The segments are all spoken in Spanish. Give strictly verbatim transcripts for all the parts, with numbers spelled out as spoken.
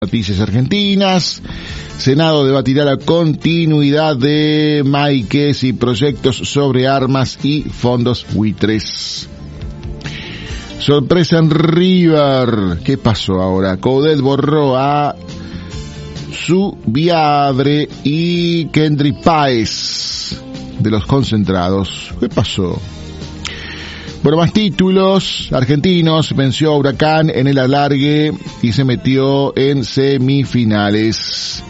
Noticias argentinas. Senado debatirá la continuidad de Máiquez y proyectos sobre armas y fondos buitres. Sorpresa en River. ¿Qué pasó ahora? Coudet borró a Zubiabre y Kendry Páez de los concentrados. ¿Qué pasó? Bueno, más títulos. Argentinos venció a Huracán en el alargue y se metió en semifinales.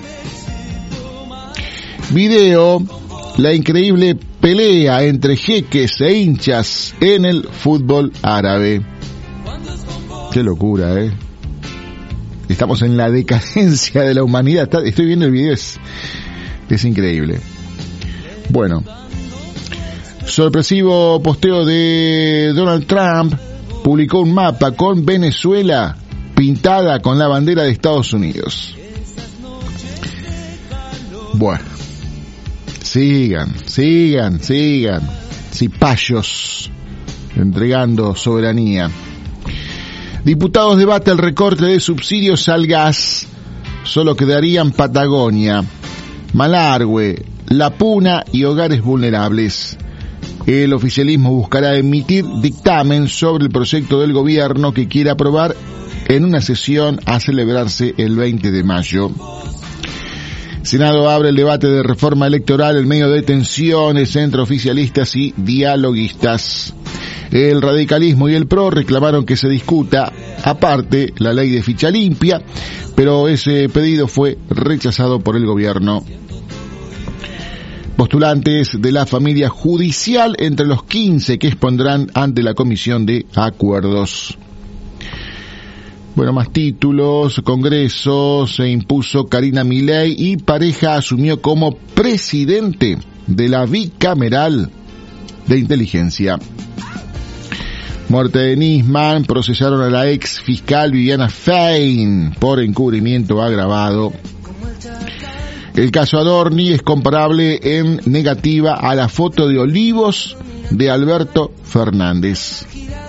Video: la increíble pelea entre jeques e hinchas en el fútbol árabe. Qué locura, ¿eh? Estamos en la decadencia de la humanidad. Estoy viendo el video, es, es increíble. Bueno. Sorpresivo posteo de Donald Trump. Publicó un mapa con Venezuela pintada con la bandera de Estados Unidos. Bueno, sigan, sigan, sigan, cipayos, entregando soberanía. Diputados debate el recorte de subsidios al gas. Solo quedarían Patagonia, Malargüe, La Puna y hogares vulnerables. El oficialismo buscará emitir dictamen sobre el proyecto del gobierno que quiere aprobar en una sesión a celebrarse el veinte de mayo. Senado abre el debate de reforma electoral en medio de tensiones entre oficialistas y dialoguistas. El radicalismo y el P R O reclamaron que se discuta aparte la ley de ficha limpia, pero ese pedido fue rechazado por el gobierno. Postulantes de la familia judicial entre los quince que expondrán ante la Comisión de Acuerdos. Bueno, más títulos. Congreso se impuso Karina Milei y pareja asumió como presidente de la bicameral de inteligencia. Muerte de Nisman. Procesaron a la ex fiscal Viviana Fein por encubrimiento agravado. El caso Adorni es comparable en negativa a la foto de Olivos de Alberto Fernández.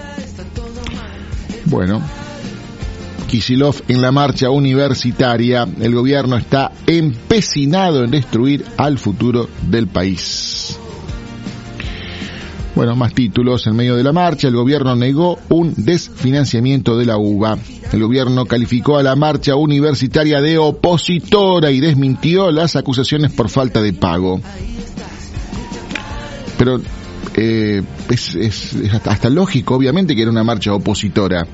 Bueno, Kicillof en la marcha universitaria. El gobierno está empecinado en destruir al futuro del país. Bueno, más títulos. En medio de la marcha, el gobierno negó un desfinanciamiento de la U B A. El gobierno calificó a la marcha universitaria de opositora y desmintió las acusaciones por falta de pago. Pero eh, es, es, es hasta, hasta lógico, obviamente, que era una marcha opositora.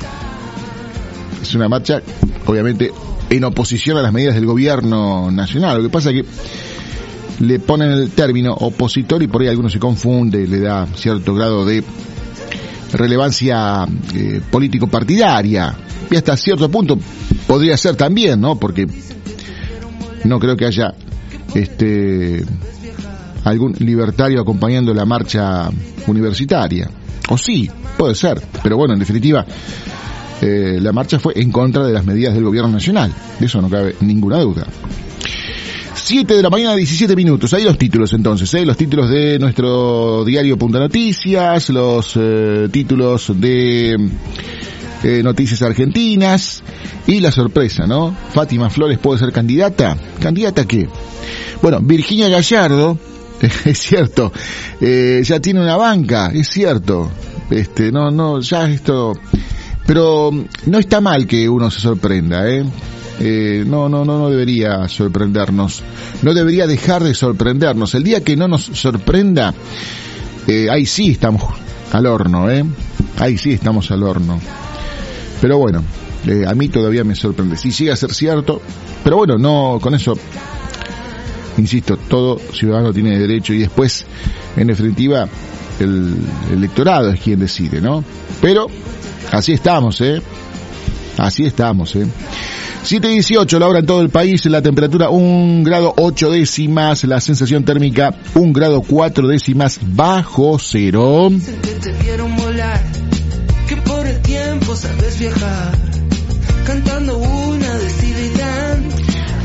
Es una marcha, obviamente, en oposición a las medidas del gobierno nacional. Lo que pasa es que le ponen el término opositor y por ahí alguno se confunde, le da cierto grado de relevancia eh, político-partidaria. Y hasta cierto punto podría ser también, ¿no? Porque no creo que haya este algún libertario acompañando la marcha universitaria. O sí, puede ser. Pero bueno, en definitiva, eh, la marcha fue en contra de las medidas del gobierno nacional. De eso no cabe ninguna duda. siete de la mañana, diecisiete minutos. Ahí los títulos entonces, ¿eh? Los títulos de nuestro diario Punta Noticias, los eh, títulos de eh, Noticias Argentinas y la sorpresa, ¿no? Fátima Flores puede ser candidata. ¿Candidata a qué? Bueno, Virginia Gallardo, es cierto, eh, ya tiene una banca, es cierto. Este, no, no, ya esto... Pero no está mal que uno se sorprenda, ¿eh? Eh, no, no, no, no debería sorprendernos. No debería dejar de sorprendernos. El día que no nos sorprenda, eh, ahí sí estamos al horno, ¿eh? Ahí sí estamos al horno. Pero bueno, eh, a mí todavía me sorprende. Si llega a ser cierto, pero bueno, no, con eso, insisto, todo ciudadano tiene derecho y después, en definitiva, el, el electorado es quien decide, ¿no? Pero así estamos, ¿eh? Así estamos, ¿eh? siete dieciocho la hora en todo el país, la temperatura un grado ocho décimas, la sensación térmica un grado cuatro décimas bajo cero. Que te vieron volar, que por el tiempo sabes viajar, cantando una de Steely Dan.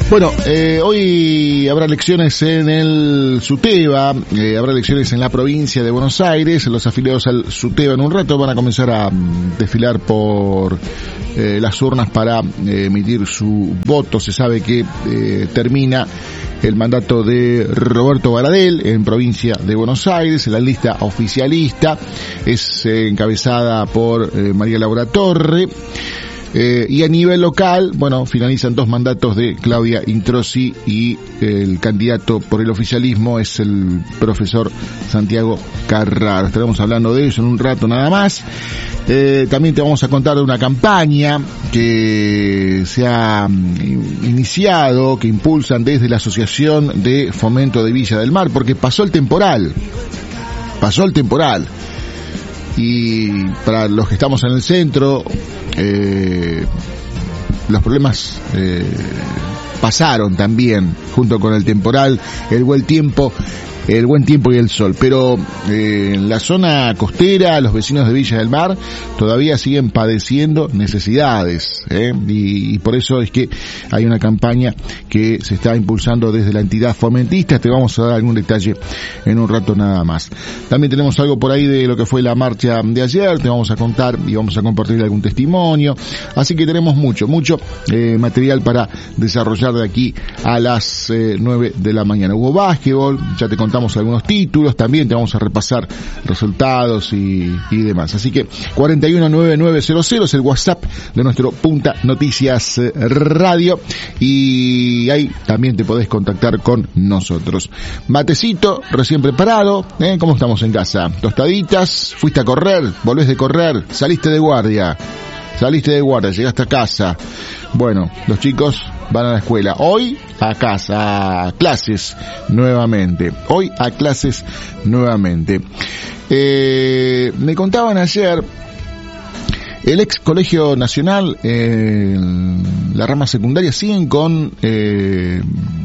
Bueno, eh, hoy habrá elecciones en el SUTEBA, eh, habrá elecciones en la provincia de Buenos Aires. Los afiliados al SUTEBA en un rato van a comenzar a um, desfilar por eh, las urnas para eh, emitir su voto. Se sabe que eh, termina el mandato de Roberto Baradel en provincia de Buenos Aires. La lista oficialista es eh, encabezada por eh, María Laura Torre. Eh, y a nivel local, bueno, finalizan dos mandatos de Claudia Introssi y el candidato por el oficialismo es el profesor Santiago Carrara. Estaremos hablando de eso en un rato nada más. Eh, también te vamos a contar de una campaña que se ha iniciado, que impulsan desde la Asociación de Fomento de Villa del Mar, porque pasó el temporal, pasó el temporal. Y para los que estamos en el centro, eh, los problemas eh, pasaron también junto con el temporal, el buen tiempo, el buen tiempo y el sol. Pero eh, en la zona costera, los vecinos de Villa del Mar todavía siguen padeciendo necesidades, ¿eh? y, y por eso es que hay una campaña que se está impulsando desde la entidad fomentista. Te vamos a dar algún detalle en un rato nada más. También tenemos algo por ahí de lo que fue la marcha de ayer, te vamos a contar y vamos a compartir algún testimonio. Así que tenemos mucho, mucho eh, material para desarrollar de aquí a las eh, nueve de la mañana. Hubo básquetbol, ya te contamos algunos títulos, también te vamos a repasar resultados y, y demás. Así que cuarenta y uno noventa y nueve cero cero es el WhatsApp de nuestro Punta Noticias Radio y ahí también te podés contactar con nosotros. Matecito recién preparado, ¿eh? ¿Cómo estamos en casa? Tostaditas, fuiste a correr, volvés de correr, saliste de guardia, saliste de guardia, llegaste a casa. Bueno, los chicos van a la escuela. Hoy a casa, a clases nuevamente. Hoy a clases nuevamente. Eh, me contaban ayer, el ex Colegio Nacional, eh, la rama secundaria, siguen con eh,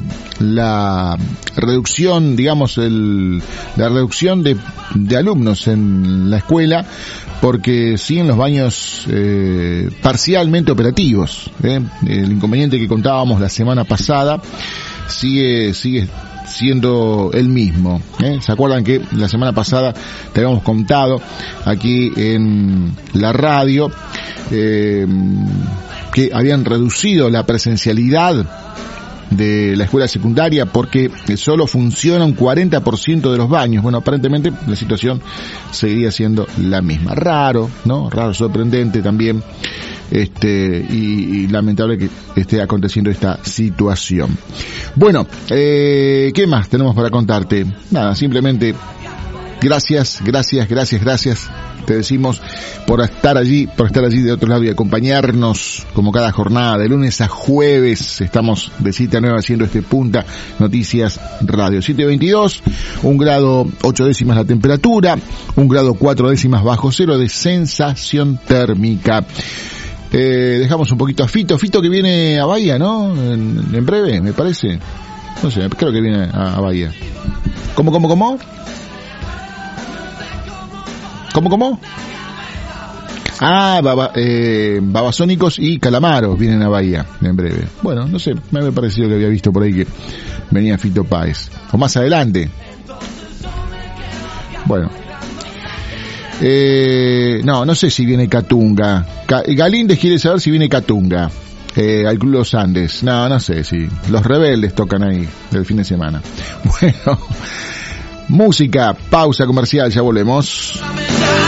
la reducción, digamos, el, la reducción de, de alumnos en la escuela, porque siguen los baños eh, parcialmente operativos. ¿eh? El inconveniente que contábamos la semana pasada sigue sigue siendo el mismo. ¿eh? ¿Se acuerdan que la semana pasada te habíamos contado aquí en la radio eh, que habían reducido la presencialidad de la escuela secundaria porque solo funciona un cuarenta por ciento de los baños? Bueno, aparentemente la situación seguiría siendo la misma. Raro, ¿no? Raro, sorprendente también, este, y, y lamentable que esté aconteciendo esta situación. Bueno, eh, ¿qué más tenemos para contarte? Nada, simplemente gracias, gracias, gracias, gracias. Te decimos por estar allí, por estar allí de otro lado y acompañarnos como cada jornada, de lunes a jueves. Estamos de siete a nueve haciendo este Punta Noticias Radio. siete veintidós, un grado ocho décimas la temperatura, un grado cuatro décimas bajo cero de sensación térmica. Eh, dejamos un poquito a Fito, Fito que viene a Bahía, ¿no? En, en breve, me parece. No sé, creo que viene a, a Bahía. ¿Cómo, cómo, cómo? ¿Cómo, cómo? Ah, baba, eh, Babasónicos y Calamaros vienen a Bahía en breve. Bueno, no sé, me había parecido que había visto por ahí que venía Fito Páez. O más adelante. Bueno. Eh, no, no sé si viene Catunga. Ca- Galíndez quiere saber si viene Catunga. Eh, al Club Los Andes. No, no sé si. Los Rebeldes tocan ahí el fin de semana. Bueno. Música, pausa comercial, ya volvemos.